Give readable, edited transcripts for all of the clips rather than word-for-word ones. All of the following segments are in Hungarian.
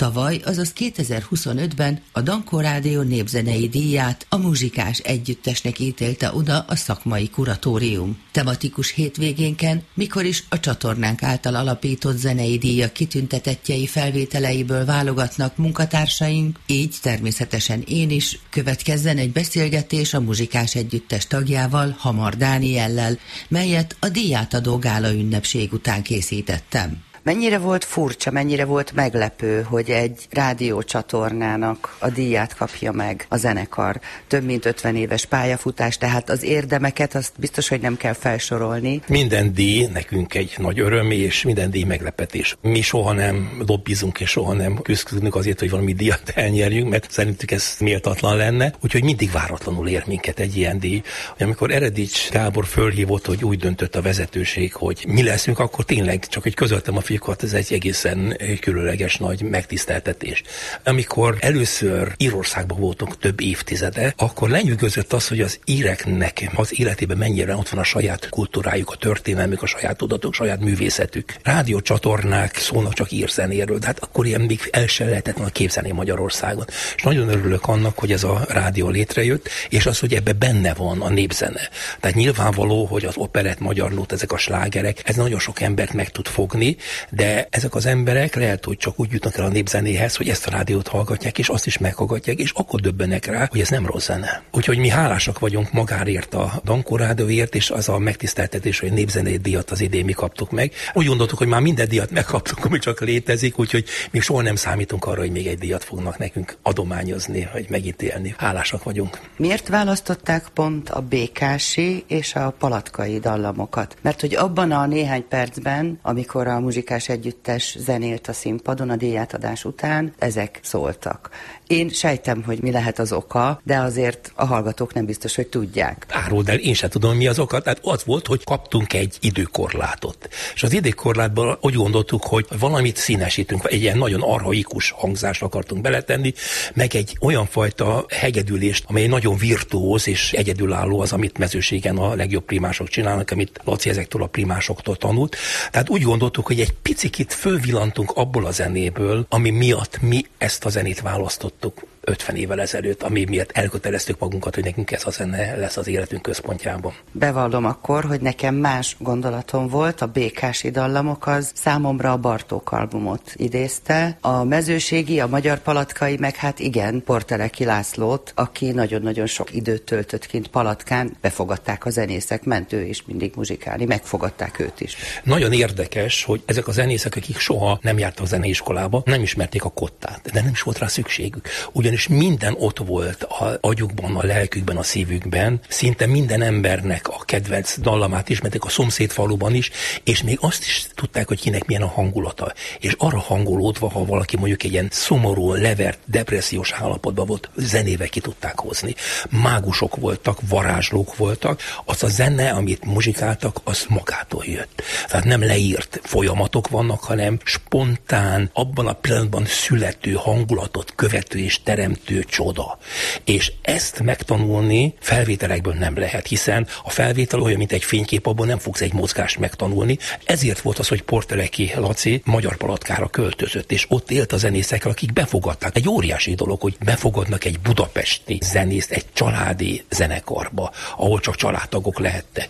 Tavaly, azaz 2025-ben a Dankó Rádió népzenei díját a muzsikás együttesnek ítélte oda a szakmai kuratórium. Tematikus hétvégénken, mikor is a csatornánk által alapított zenei díjak kitüntetettjei felvételeiből válogatnak munkatársaink, így természetesen én is, következzen egy beszélgetés a muzsikás együttes tagjával, Hamar Dániellel, melyet a díjátadó gála ünnepség után készítettem. Mennyire volt furcsa, mennyire volt meglepő, hogy egy rádiócsatornának a díját kapja meg a zenekar? Több mint 50 éves pályafutás, tehát az érdemeket azt biztos, hogy nem kell felsorolni. Minden díj nekünk egy nagy öröm, és minden díj meglepetés. Mi soha nem lobbizunk, és soha nem küzdünk azért, hogy valami díjat elnyerjünk, mert szerintük ez méltatlan lenne, úgyhogy mindig váratlanul ér minket egy ilyen díj. Amikor Eredics Gábor fölhívott, hogy úgy döntött a vezetőség, hogy mi leszünk, akkor tényleg csak hogy közöltem a fiúkat, ez egy egészen különleges nagy megtiszteltetés. Amikor először Írországban voltunk több évtizede, akkor lenyűgözött az, hogy az íreknek az életében mennyire ott van a saját kultúrájuk, a történelmük, a saját tudatuk, saját művészetük. Rádiócsatornák szólnak csak írzenéről, de hát akkor ilyen még el sem lehetett volna képzelni Magyarországon. És nagyon örülök annak, hogy ez a rádió létrejött, és az, hogy ebbe benne van a népzene. Tehát nyilvánvaló, hogy az operett, magyar nót, ezek a slágerek, ez nagyon sok embert meg tud fogni, de ezek az emberek lehet, hogy csak úgy jutnak el a népzenéhez, hogy ezt a rádiót hallgatják, és azt is meghallgatják, és akkor döbbenek rá, hogy ez nem rossz zene. Úgyhogy mi hálásak vagyunk magárért, a Dankó Rádióért, és az a megtiszteltetés, hogy népzenei díjat az idén mi kaptuk meg. Úgy gondoltuk, hogy már minden díjat megkaptuk, ami csak létezik, úgyhogy mi soha nem számítunk arra, hogy még egy díjat fognak nekünk adományozni, vagy megítélni. Hálásak vagyunk. Miért választották pont a békási és a palatkai dallamokat? Mert hogy abban a néhány percben, amikor a muzsikás együttes zenélt a színpadon a díjátadás után, ezek szóltak. Én sejtem, hogy mi lehet az oka, de azért a hallgatók nem biztos, hogy tudják. Áruld el, én sem tudom, mi az oka. Tehát az volt, hogy kaptunk egy időkorlátot. És az időkorlátban úgy gondoltuk, hogy valamit színesítünk, egy ilyen nagyon arhaikus hangzást akartunk beletenni, meg egy olyan fajta hegedülést, amely nagyon virtuóz és egyedülálló az, amit mezőségen a legjobb primások csinálnak, amit Laci ezektől a primásoktól tanult. Tehát úgy gondoltuk, hogy egy picikit fölvillantunk abból a zenéből, ami miatt mi ezt a zenét választottuk 50 évvel ezelőtt, ami miatt elköteleztük magunkat, hogy nekünk ez a zene lesz az életünk központjában. Bevallom akkor, hogy nekem más gondolatom volt, a békási dallamok az számomra a Bartók albumot idézte, a mezőségi, a magyar palatkai, meg hát igen, Porteleki Lászlót, aki nagyon-nagyon sok időt töltött kint Palatkán, befogadták a zenészek, ment ő is mindig muzsikálni, megfogadták őt is. Nagyon érdekes, hogy ezek a zenészek, akik soha nem jártak zeneiskolába, nem ismerték a kottát, de nem is volt rá szükségük. Ugyanis minden ott volt az agyukban, a lelkükben, a szívükben, szinte minden embernek a kedvenc dallamát ismerték a szomszédfaluban is, és még azt is tudták, hogy kinek milyen a hangulata. És arra hangolódva, ha valaki mondjuk egy ilyen szomorú, levert, depressziós állapotban volt, zenével ki tudták hozni. Mágusok voltak, varázslók voltak, az a zene, amit muzsikáltak, az magától jött. Tehát nem leírt folyamatok vannak, hanem spontán, abban a pillanatban születő hangulatot követő és teremtő csoda. És ezt megtanulni felvételekből nem lehet, hiszen a felvétel olyan, mint egy fénykép, abból nem fogsz egy mozgást megtanulni. Ezért volt az, hogy Porteleki Laci Magyar Palatkára költözött, és ott élt a zenészekkel, akik befogadták. Egy óriási dolog, hogy befogadnak egy budapesti zenészt egy családi zenekarba, ahol csak családtagok lehettek.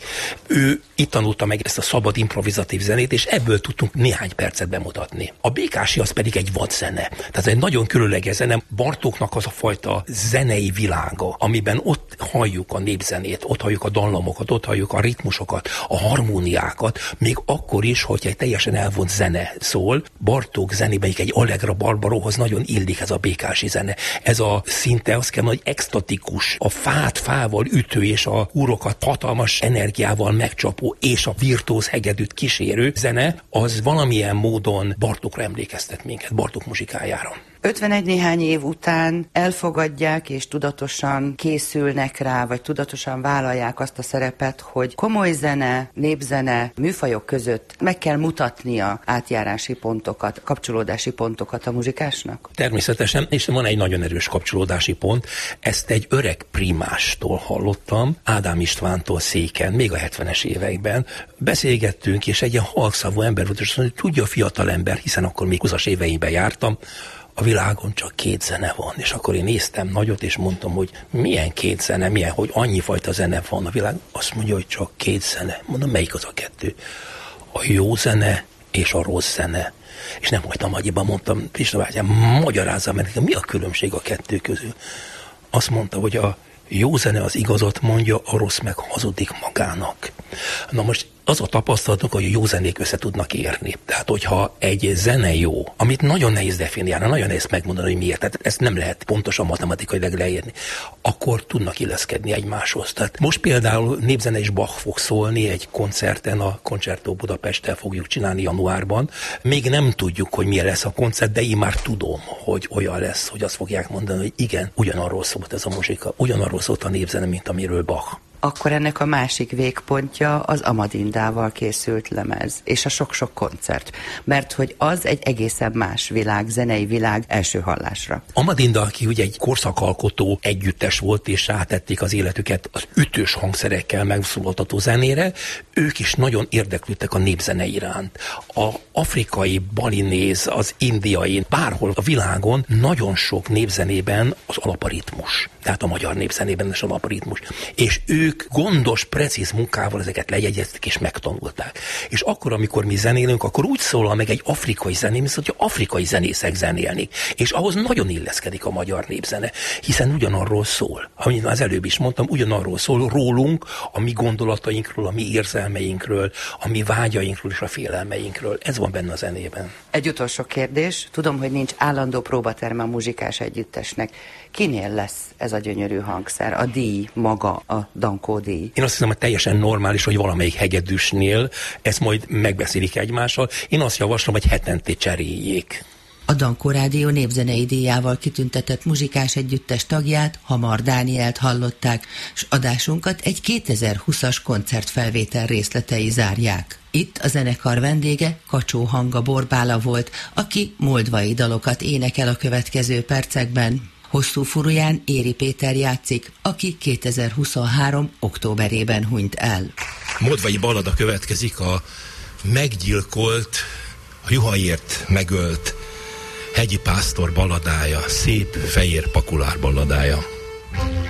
Ő itt tanulta meg ezt a szabad improvizatív zenét, és ebből tudtunk néhány percet bemutatni. A békási az pedig egy vadzene. Tehát egy nagyon különleges zene. Bartóknak az a fajta zenei világa, amiben ott halljuk a népzenét, ott halljuk a dallamokat, ott halljuk a ritmusokat, a harmóniákat, még akkor is, hogy egy teljesen elvont zene szól. Bartók zenében egy Allegra Barbaróhoz nagyon illik ez a békási zene. Ez a szinte azt kell, hogy extatikus, a fát fával ütő és a úrokat hatalmas energiával megcsapó és a virtuóz hegedűt kísérő zene, az valamilyen módon Bartókra emlékeztet minket, Bartók muzsikájára. 51 néhány év után elfogadják és tudatosan készülnek rá, vagy tudatosan vállalják azt a szerepet, hogy komoly zene, népzene, műfajok között meg kell mutatnia átjárási pontokat, kapcsolódási pontokat a muzsikásnak? Természetesen, és van egy nagyon erős kapcsolódási pont. Ezt egy öreg primástól hallottam, Ádám Istvántól Széken, még a 70-es években. Beszélgettünk, és egy ilyen halkszavú ember volt, és azt mondja, hogy tudja a fiatal ember, hiszen akkor még 20-as éveimben jártam, a világon csak 2 zene van. És akkor én néztem nagyot, és mondtam, hogy milyen 2 zene, hogy annyi fajta zene van a világon. Azt mondja, hogy csak 2 zene. Mondom, melyik az a 2? A jó zene és a rossz zene. És nem hagytam agyiban, mondtam, Pista bátyám, magyarázzam meg, mi a különbség a 2 közül? Azt mondta, hogy a jó zene az igazat mondja, a rossz meg hazudik magának. Na most az a tapasztalatunk, hogy a jó zenék össze tudnak érni. Tehát, hogyha egy zene jó, amit nagyon nehéz definiálni, nagyon nehéz megmondani, hogy miért, tehát ezt nem lehet pontosan matematikailag leírni, akkor tudnak illeszkedni egymáshoz. Tehát most például népzene és Bach fog szólni egy koncerten, a Concerto Budapesttel fogjuk csinálni januárban. Még nem tudjuk, hogy milyen lesz a koncert, de én már tudom, hogy olyan lesz, hogy azt fogják mondani, hogy igen, ugyanarról szólt ez a muzsika, ugyanarról szólt a népzene, mint amiről Bach. Akkor ennek a másik végpontja az Amadindával készült lemez, és a sok-sok koncert, mert hogy az egy egészen más világ, zenei világ első hallásra. Amadinda, aki ugye egy korszakalkotó együttes volt, és rátették az életüket az ütős hangszerekkel megszólaltató zenére, ők is nagyon érdeklődtek a népzene iránt. A afrikai, balinéz, az indiai, bárhol a világon nagyon sok népzenében az alaparitmus. Tehát a magyar népzenében is alaparitmus. És ők gondos, precíz munkával ezeket lejegyezték és megtanulták. És akkor, amikor mi zenélünk, akkor úgy szólal meg egy afrikai zené, mint hogy afrikai zenészek zenélnék. És ahhoz nagyon illeszkedik a magyar népzene, hiszen ugyanarról szól. Amit az előbb is mondtam, ugyanarról szól rólunk, a mi gondolatainkról, a mi érzelmeinkről, a mi vágyainkról és a félelmeinkről. Ez van benne a zenében. Egy utolsó kérdés. Tudom, hogy nincs állandó próbaterme a muzsikás együttesnek. Kinél lesz ez a gyönyörű hangszer? A díj maga, a Dankó díj? Én azt hiszem, hogy teljesen normális, hogy valamelyik hegedűsnél ezt majd megbeszélik egymással. Én azt javaslom, hogy hetente cseréljék. A Dankó Rádió népzenei díjával kitüntetett muzsikás együttes tagját, Hamar Dánielt hallották, s adásunkat egy 2020-as koncertfelvétel részletei zárják. Itt a zenekar vendége Kacsó Hanga Borbála volt, aki moldvai dalokat énekel a következő percekben. Hosszú furuján Éri Péter játszik, aki 2023. októberében hunyt el. Moldvai ballada következik, a meggyilkolt, a juhaiért megölt hegyi pásztor balladája, szép fehér pakulár balladája.